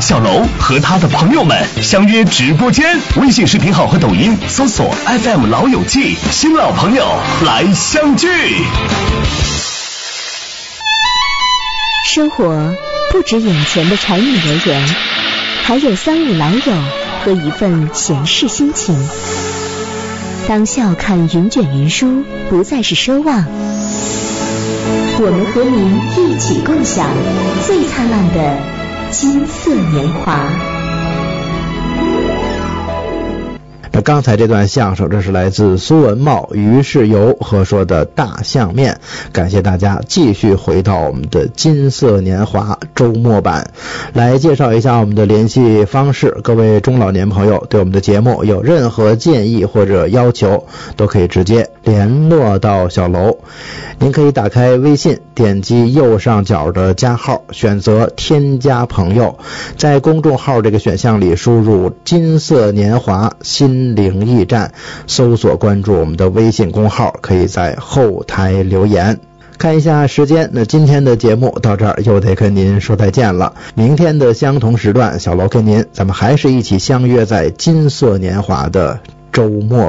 小楼和他的朋友们相约直播间，微信视频号和抖音搜索 FM 老友记，新老朋友来相聚。 生活不止眼前的柴米油盐，还有三五老友和一份闲适心情。当笑看云卷云舒不再是奢望，我们和您一起共享最灿烂的金色年华。 那刚才这段相声，这是来自苏文茂、于世友和说的大相面。感谢大家继续回到我们的金色年华周末版，来介绍一下我们的联系方式。各位中老年朋友对我们的节目有任何建议或者要求，都可以直接联络到小楼。您可以打开微信，点击右上角的加号，选择添加朋友，在公众号这个选项里输入金色年华心灵驿站，搜索关注我们的微信公号，可以在后台留言。看一下时间，那今天的节目到这儿又得跟您说再见了。明天的相同时段，小楼跟您咱们还是一起相约在金色年华的周末